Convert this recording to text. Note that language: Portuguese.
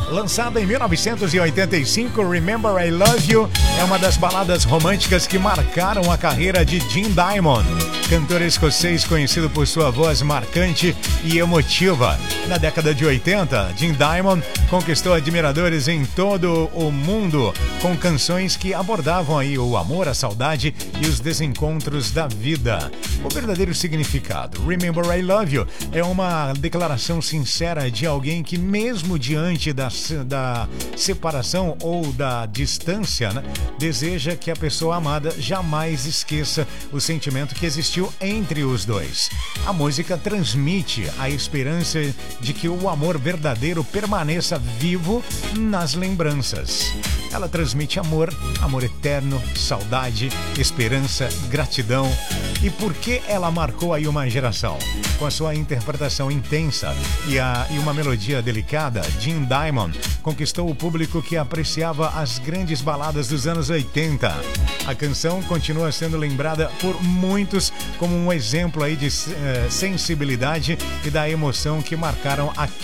Lançada em 1985, Remember I Love You é uma das baladas românticas que marcaram a carreira de Jim Diamond, cantor escocês conhecido por sua voz marcante e emotiva. Na década de 80, Jim Diamond conquistou admiradores em todo o mundo com canções que abordavam aí o amor, a saudade e os desencontros da vida. O verdadeiro significado, Remember I Love You, é uma declaração sincera de alguém que, mesmo diante da separação ou da distância, né, deseja que a pessoa amada jamais esqueça o sentimento que existiu entre os dois. A música transmite a esperança de que o amor verdadeiro permaneça vivo nas lembranças. Ela transmite amor, amor eterno, saudade, esperança, gratidão. E por que ela marcou aí uma geração? Com a sua interpretação intensa e uma melodia delicada, Jim Diamond conquistou o público que apreciava as grandes baladas dos anos 80. A canção continua sendo lembrada por muitos como um exemplo aí de sensibilidade e da emoção que marcaram a